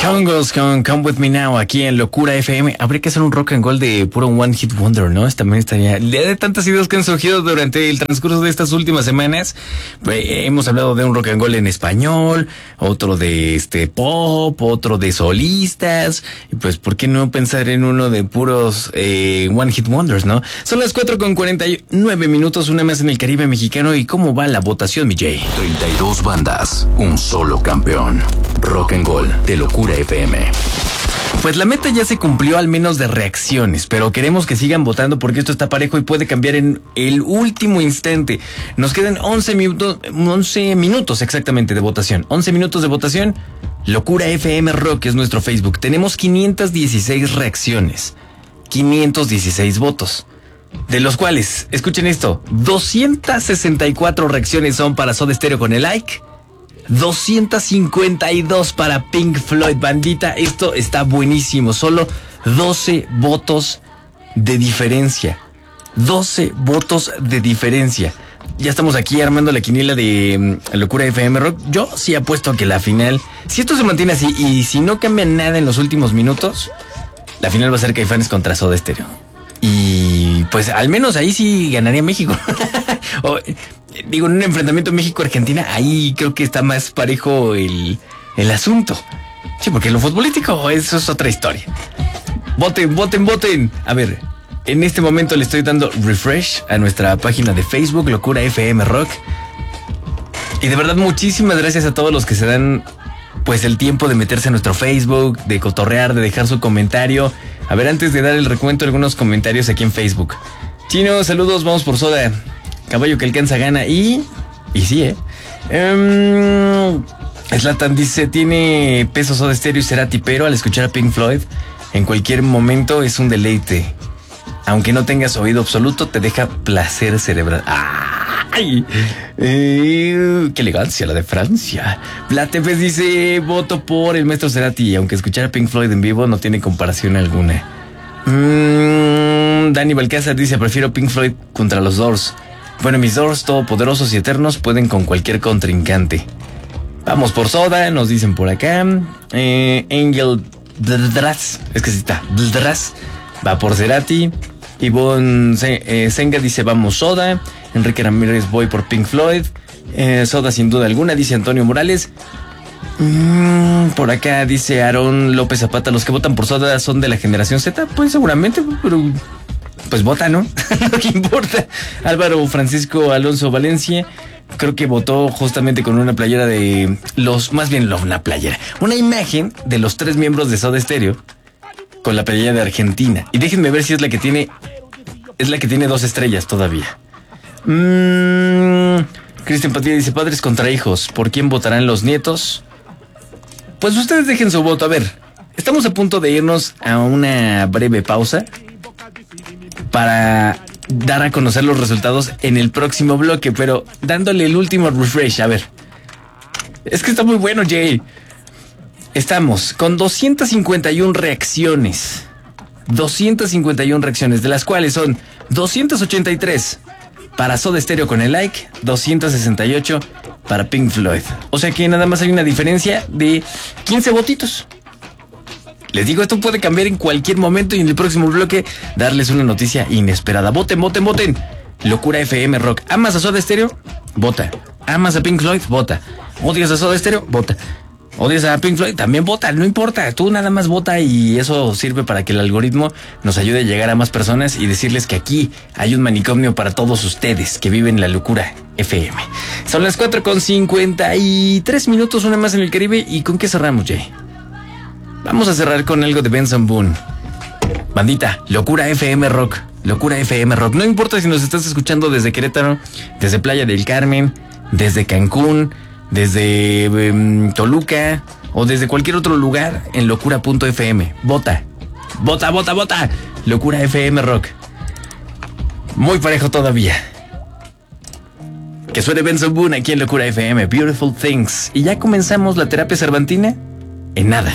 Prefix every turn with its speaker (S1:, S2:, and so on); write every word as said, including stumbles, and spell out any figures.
S1: Congos con Come With Me Now aquí en Locura F M. Habría que hacer un rock and roll de puro One Hit Wonder, ¿no? También estaría... De tantas ideas que han surgido durante el transcurso de estas últimas semanas, pues, hemos hablado de un rock and roll en español, otro de este pop, otro de solistas, y pues, ¿por qué no pensar en uno de puros eh, One Hit Wonders, no? Son las cuatro con cuarenta y nueve minutos, una más en el Caribe mexicano. ¿Y cómo va la votación, mi Jay?
S2: treinta y dos bandas, un solo campeón. Rock and roll de Locura F M.
S1: Pues la meta ya se cumplió, al menos de reacciones, pero queremos que sigan votando porque esto está parejo y puede cambiar en el último instante. Nos quedan once minutos, once minutos exactamente de votación. once minutos de votación. Locura F M Rock es nuestro Facebook. Tenemos quinientas dieciséis reacciones, quinientos dieciséis votos, de los cuales, escuchen esto, doscientas sesenta y cuatro reacciones son para Soda Stereo con el like, doscientas cincuenta y dos para Pink Floyd. Bandita, esto está buenísimo. Solo doce votos de diferencia. doce votos de diferencia. Ya estamos aquí armando la quiniela de um, Locura F M Rock. Yo sí apuesto a que la final, si esto se mantiene así y si no cambia nada en los últimos minutos, la final va a ser Caifanes contra Soda Stereo. Y pues al menos ahí sí ganaría México. o, digo, en un enfrentamiento México-Argentina, ahí creo que está más parejo el, el asunto. Sí, porque lo futbolístico, eso es otra historia. Voten, voten, voten. A ver, en este momento le estoy dando refresh a nuestra página de Facebook, Locura F M Rock. Y de verdad, muchísimas gracias a todos los que se dan pues el tiempo de meterse a nuestro Facebook, de cotorrear, de dejar su comentario. A ver, antes de dar el recuento, algunos comentarios aquí en Facebook. Chino, saludos, vamos por Soda. Caballo que alcanza gana. Y... Y sí, ¿eh? Um, Zlatan dice, tiene peso Soda Stereo y será tipero al escuchar a Pink Floyd. En cualquier momento es un deleite. Aunque no tengas oído absoluto, te deja placer cerebral. ¡Ay! Eh, ¡Qué elegancia la de Francia! Platepes dice, voto por el maestro Cerati. Aunque escuchar a Pink Floyd en vivo no tiene comparación alguna. Mm, Dani Balcázar dice, prefiero Pink Floyd contra los Doors. Bueno, mis Doors, todopoderosos y eternos, pueden con cualquier contrincante. Vamos por Soda, nos dicen por acá. Eh, Angel Dras, es que sí está, Dras, va por Cerati. Ivonne eh, Senga dice, vamos Soda. Enrique Ramírez, voy por Pink Floyd. Eh, Soda sin duda alguna, dice Antonio Morales. Mm, por acá dice Aarón López Zapata, los que votan por Soda son de la generación Z. Pues seguramente, pero... pues vota, ¿no? No que importa. Álvaro Francisco Alonso Valencia, creo que votó justamente con una playera de los, más bien una playera, una imagen de los tres miembros de Soda Stereo con la playera de Argentina. Y déjenme ver si es la que tiene, es la que tiene dos estrellas todavía. Mm, Cristian Patilla dice, padres contra hijos, ¿por quién votarán los nietos? Pues ustedes dejen su voto. A ver, estamos a punto de irnos a una breve pausa para dar a conocer los resultados en el próximo bloque, pero dándole el último refresh. A ver, es que está muy bueno, Jay. Estamos con doscientas cincuenta y una reacciones, doscientas cincuenta y una reacciones, de las cuales son doscientas ochenta y tres para Soda Stereo con el like, doscientas sesenta y ocho para Pink Floyd. O sea que nada más hay una diferencia de quince votitos. Les digo, esto puede cambiar en cualquier momento y en el próximo bloque darles una noticia inesperada. Voten, voten, voten. Locura F M Rock. ¿Amas a Soda Stereo? Vota. ¿Amas a Pink Floyd? Vota. ¿Odias a Soda Stereo? Vota. ¿Odias a Pink Floyd? También vota, no importa. Tú nada más vota y eso sirve para que el algoritmo nos ayude a llegar a más personas y decirles que aquí hay un manicomio para todos ustedes que viven la Locura F M. Son las cuatro con cincuenta y tres minutos, una más en el Caribe. ¿Y con qué cerramos, Jay? Vamos a cerrar con algo de Benson Boone. Bandita, Locura F M Rock. Locura F M Rock. No importa si nos estás escuchando desde Querétaro, desde Playa del Carmen, desde Cancún, desde um, Toluca o desde cualquier otro lugar, en locura punto f m. Vota. Vota, vota, vota. Locura F M Rock. Muy parejo todavía. Que suene Benson Boone aquí en Locura F M. Beautiful Things. Y ya comenzamos la terapia cervantina en nada.